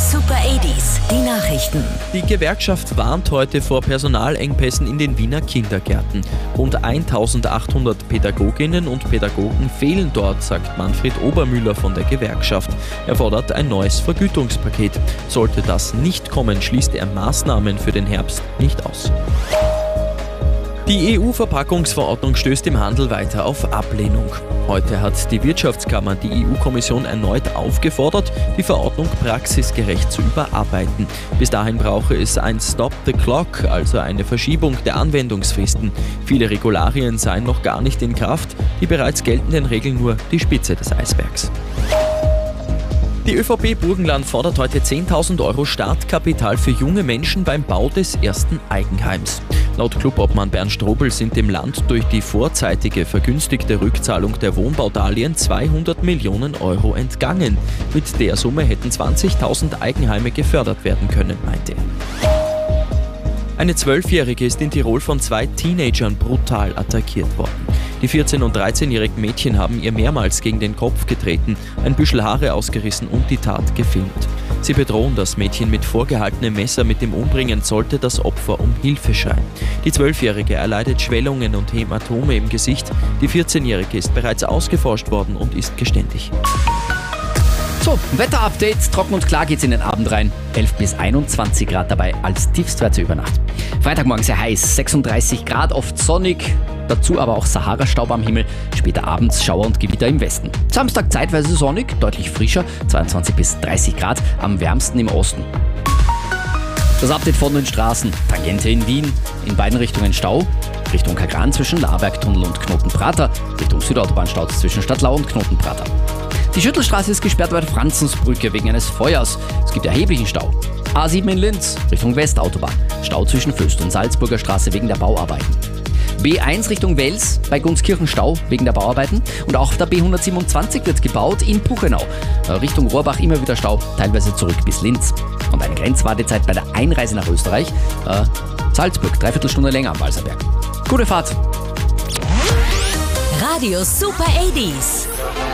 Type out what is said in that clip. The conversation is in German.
Super 80s, die Nachrichten. Die Gewerkschaft warnt heute vor Personalengpässen in den Wiener Kindergärten. Rund 1800 Pädagoginnen und Pädagogen fehlen dort, sagt Manfred Obermüller von der Gewerkschaft. Er fordert ein neues Vergütungspaket. Sollte das nicht kommen, schließt er Maßnahmen für den Herbst nicht aus. Die EU-Verpackungsverordnung stößt im Handel weiter auf Ablehnung. Heute hat die Wirtschaftskammer die EU-Kommission erneut aufgefordert, die Verordnung praxisgerecht zu überarbeiten. Bis dahin brauche es ein Stop the Clock, also eine Verschiebung der Anwendungsfristen. Viele Regularien seien noch gar nicht in Kraft, die bereits geltenden Regeln nur die Spitze des Eisbergs. Die ÖVP Burgenland fordert heute 10.000 Euro Startkapital für junge Menschen beim Bau des ersten Eigenheims. Laut Clubobmann Bernd Strobel sind dem Land durch die vorzeitige vergünstigte Rückzahlung der Wohnbaudarlehen 200 Millionen Euro entgangen. Mit der Summe hätten 20.000 Eigenheime gefördert werden können, meinte er. Eine 12-Jährige ist in Tirol von 2 Teenagern brutal attackiert worden. Die 14- und 13-jährigen Mädchen haben ihr mehrmals gegen den Kopf getreten, ein Büschel Haare ausgerissen und die Tat gefilmt. Sie bedrohen das Mädchen mit vorgehaltenem Messer. Mit dem Umbringen sollte das Opfer um Hilfe schreien. Die 12-Jährige erleidet Schwellungen und Hämatome im Gesicht. Die 14-Jährige ist bereits ausgeforscht worden und ist geständig. So, Wetterupdate. Trocken und klar geht's in den Abend rein. 11 bis 21 Grad dabei als Tiefstwerte über Nacht. Freitagmorgen sehr heiß, 36 Grad, oft sonnig. Dazu aber auch Sahara-Staub am Himmel. Später abends Schauer und Gewitter im Westen. Samstag zeitweise sonnig, deutlich frischer, 22 bis 30 Grad, am wärmsten im Osten. Das Update von den Straßen. Tangente in Wien, in beiden Richtungen Stau. Richtung Kagran zwischen Labergtunnel und Knotenprater. Richtung Südautobahnstau zwischen Stadtlau und Knotenprater. Die Schüttelstraße ist gesperrt bei der Franzensbrücke wegen eines Feuers. Es gibt erheblichen Stau. A7 in Linz, Richtung Westautobahn. Stau zwischen Föst und Salzburger Straße wegen der Bauarbeiten. B1 Richtung Wels, bei Gunskirchen Stau wegen der Bauarbeiten. Und auch auf der B127 wird gebaut in Puchenau. Richtung Rohrbach immer wieder Stau, teilweise zurück bis Linz. Und eine Grenzwartezeit bei der Einreise nach Österreich. Salzburg, 3/4 Stunde länger am Walserberg. Gute Fahrt! Radio Super 80s.